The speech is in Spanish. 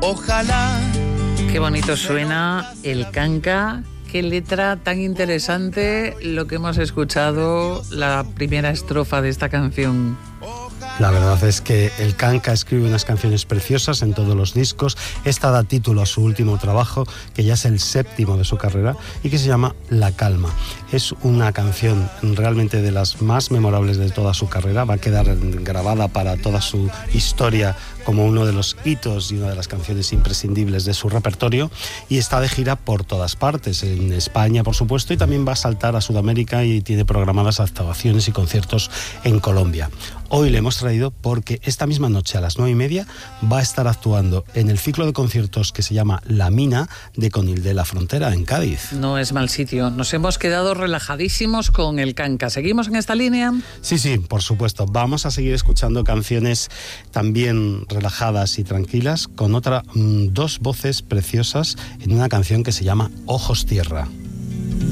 Ojalá. Qué bonito suena el canca. Qué letra tan interesante lo que hemos escuchado, la primera estrofa de esta canción. La verdad es que el canca escribe unas canciones preciosas en todos los discos. Esta da título a su último trabajo, que ya es el 7º de su carrera y que se llama La Calma. Es una canción realmente de las más memorables de toda su carrera. Va a quedar grabada para toda su historia como uno de los hitos y una de las canciones imprescindibles de su repertorio, y está de gira por todas partes, en España por supuesto, y también va a saltar a Sudamérica y tiene programadas actuaciones y conciertos en Colombia. Hoy le hemos traído porque esta misma noche a las 9:30 va a estar actuando en el ciclo de conciertos que se llama La Mina de Conil de la Frontera en Cádiz. No es mal sitio. Nos hemos quedado relajadísimos con el canca. ¿Seguimos en esta línea? Sí, por supuesto. Vamos a seguir escuchando canciones también relajadas y tranquilas con dos voces preciosas en una canción que se llama Ojos Tierra.